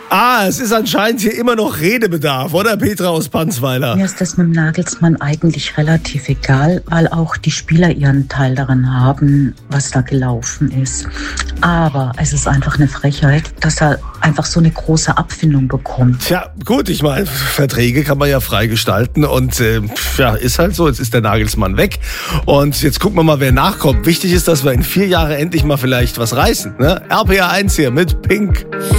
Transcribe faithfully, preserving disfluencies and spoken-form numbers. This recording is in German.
Ah, es ist anscheinend hier immer noch Redebedarf, oder Petra aus Panzweiler? Mir ist das mit dem Nagelsmann eigentlich relativ egal, weil auch die Spieler ihren Teil daran haben, was da gelaufen ist. Aber es ist einfach eine Frechheit, dass er einfach so eine große Abfindung bekommt. Tja, gut, ich meine, Verträge kann man ja frei gestalten und äh, ja, ist halt so, jetzt ist der Nagelsmann weg und jetzt gucken wir mal, wer nachkommt. Wichtig ist, dass wir in vier Jahren endlich mal vielleicht was reißen, ne? R P R eins hier mit Pink.